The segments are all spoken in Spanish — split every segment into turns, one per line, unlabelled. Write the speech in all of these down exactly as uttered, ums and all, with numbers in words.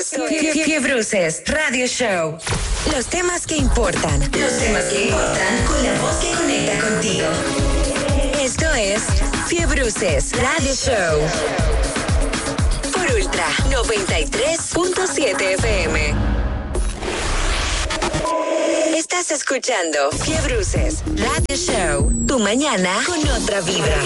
Esto es Fiebruces Radio Show. Los temas que importan. Los temas que importan con la voz que conecta contigo. Esto es Fiebruces Radio Show. Por Ultra noventa y tres punto siete F M. Estás escuchando Fiebruces Radio Show. Tu mañana con otra vibra.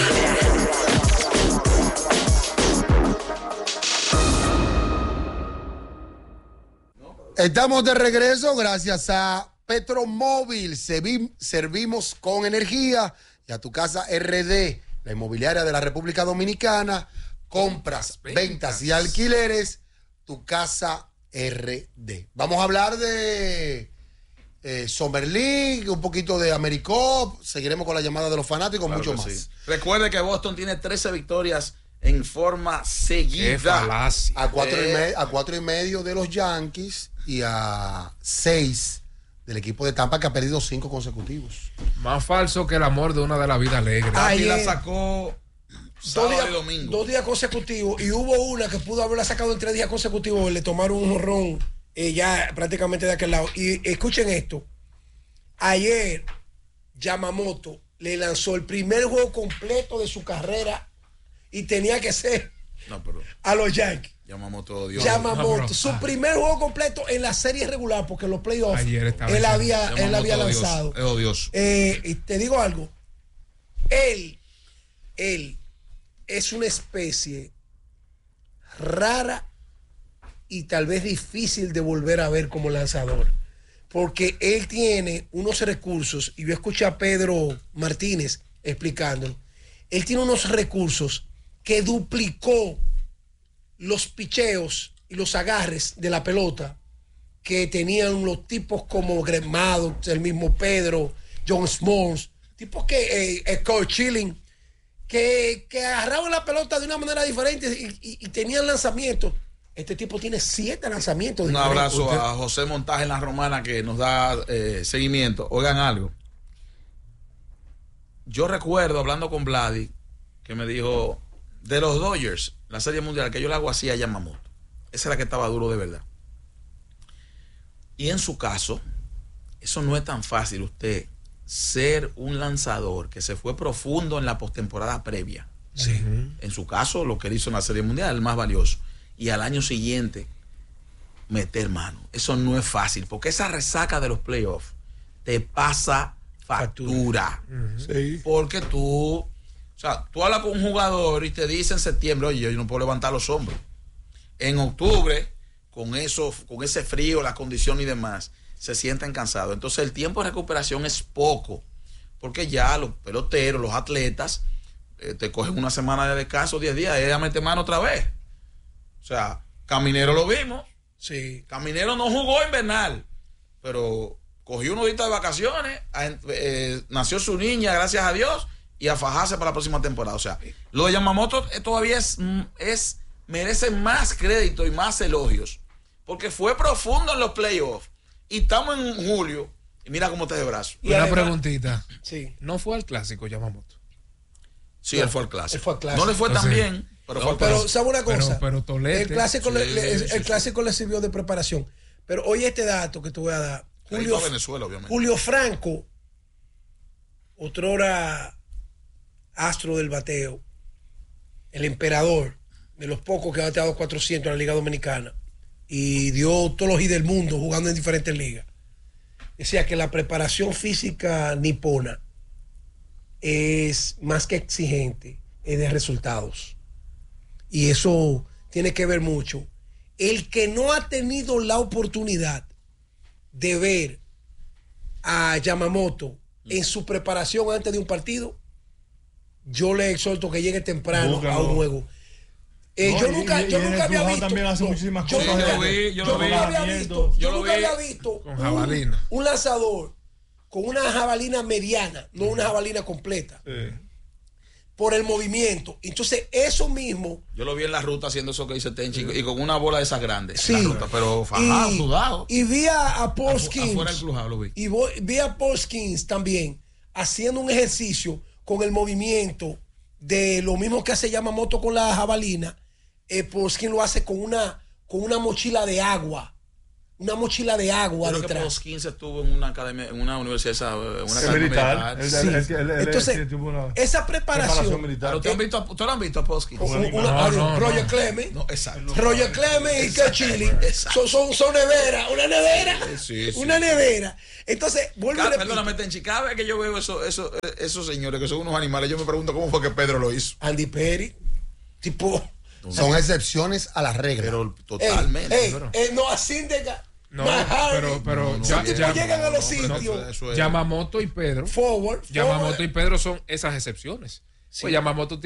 Estamos de regreso gracias a Petromóvil. Servimos con energía y a tu casa R D, la inmobiliaria de la República Dominicana. Compras, ventas y alquileres, tu casa R D. Vamos a hablar de eh, Summer League, un poquito de AmeriCup. Seguiremos con la llamada de los fanáticos, claro, mucho más. Sí.
Recuerde que Boston tiene trece victorias en forma seguida.
A cuatro, eh. y me, a cuatro y medio de los Yankees y a seis del equipo de Tampa, que ha perdido cinco consecutivos.
Más falso que el amor de una de la vida alegre.
Ahí la sacó sábado
dos días,
y domingo.
Dos días consecutivos. Y hubo una que pudo haberla sacado en tres días consecutivos. Y le tomaron un jorrón eh, ya prácticamente de aquel lado. Y escuchen esto. Ayer Yamamoto le lanzó el primer juego completo de su carrera y tenía que ser
no, pero
a los Yankees.
Yamamoto, Dios.
Yamamoto,
no,
su
ah.
primer juego completo en la serie regular, porque en los playoffs él
diciendo.
había, él había lanzado.
Es odioso.
Eh, y te digo algo, él, él es una especie rara y tal vez difícil de volver a ver como lanzador, porque él tiene unos recursos, y yo escuché a Pedro Martínez explicándolo, él tiene unos recursos que duplicó los picheos y los agarres de la pelota que tenían los tipos como Greg Maddux, el mismo Pedro, John Smoltz, tipos que, eh, eh, Kurt Schilling, que, que agarraban la pelota de una manera diferente y, y, y tenían lanzamientos. Este tipo tiene siete lanzamientos.
Un abrazo Usted... a José Montaje en la Romana, que nos da eh, seguimiento. Oigan algo. Yo recuerdo, hablando con Vladi, que me dijo, de los Dodgers, la Serie Mundial, que yo le hago así a Yamamoto. Esa era la que estaba duro de verdad. Y en su caso, eso no es tan fácil, usted ser un lanzador que se fue profundo en la postemporada previa.
Sí.
En su caso, lo que él hizo en la Serie Mundial, el más valioso. Y al año siguiente, meter mano. Eso no es fácil, porque esa resaca de los playoffs te pasa factura.
Uh-huh. Sí.
Porque tú, o sea, tú hablas con un jugador y te dice en septiembre, oye, yo no puedo levantar los hombros. En octubre, con eso, con ese frío, la condición y demás, se sienten cansados. Entonces el tiempo de recuperación es poco, porque ya los peloteros, los atletas, eh, te cogen una semana de descanso, diez días, ella mete mano otra vez. O sea, Caminero lo vimos.
Sí.
Caminero no jugó invernal, pero cogió unos días de vacaciones, eh, nació su niña, gracias a Dios, y a fajarse para la próxima temporada. O sea, lo de Yamamoto todavía es, es merece más crédito y más elogios, porque fue profundo en los playoffs, y estamos en julio, y mira cómo está de brazo.
Y una preguntita.
Sí.
¿No fue al clásico Yamamoto?
Sí,
no,
él fue al clásico.
Él fue al clásico.
No le fue tan
Entonces,
bien, pero
no,
fue al
Pero,
clásico.
¿sabe una cosa?
Pero, pero Tolete,
el clásico,
sí,
le, le,
sí,
el
sí,
clásico le sirvió de preparación. Pero oye este dato que te voy a dar. Julio,
Venezuela, obviamente.
Julio Franco, otrora astro del bateo, el emperador de los pocos que ha bateado cuatrocientos en la Liga Dominicana y dio todos los hits del mundo jugando en diferentes ligas, decía que la preparación física nipona es más que exigente, es de resultados, y eso tiene que ver mucho. El que no ha tenido la oportunidad de ver a Yamamoto en su preparación antes de un partido, yo le exhorto que llegue temprano Búscalo. a un juego. Eh, no, yo nunca, y, yo y nunca había visto.
También hace no, muchísimas
yo
cosas.
Nunca,
yo lo vi, yo,
yo
lo
nunca
vi.
había visto. Yo, yo nunca
vi.
había visto
con jabalina.
Un, un lanzador con una jabalina mediana, no una jabalina completa.
Sí.
Por el movimiento. Entonces, eso mismo.
Yo lo vi en la ruta haciendo eso que dice Tenchi, sí. y con una bola de esas grandes.
Sí.
La ruta, pero fajado,
y,
sudado.
Y vi a, a Paul Skeens.
Afuera del clubhouse lo vi.
Y voy, vi a Paul Skeens también haciendo un ejercicio con el movimiento de lo mismo que hace Yamamoto con la jabalina. Eh, Paul Skeens lo hace con una, con una mochila de agua. Una mochila de agua
Yo creo que
detrás.
Post quince estuvo en una academia, en una universidad, esa, en una
El
academia
militar.
militar.
El-
Sí.
el- el- el- el-
Entonces,
sí, tuvo una
esa
preparación
preparación.
militar.
Pero ¿ustedes han visto, a- ¿ustedes lo han visto a Post quince?
Una-
No,
una-
no,
adiós,
no,
Roger
no.
Clemens.
No, exacto.
Roger Clemens y que Chili.
Exacto.
Son, son, son nevera, una nevera.
Sí, sí.
Una nevera. Entonces, vuelvo y
Cada,
repito.
perdóname, Tenchi, cada vez que yo veo eso, eso, esos señores que son unos animales, yo me pregunto cómo fue que Pedro lo hizo.
Andy Perry, tipo.
Son excepciones a la regla.
Pero
Ey,
totalmente.
ey, eh, no, así de.
No,
Mahari.
pero, pero
no,
ya-
no,
Tipo,
ya-
llegan a los
no, pero
sitios.
eso- eso es-
Yamamoto y Pedro.
Forward.
Yamamoto
forward.
y Pedro son esas excepciones. Pues Yamamoto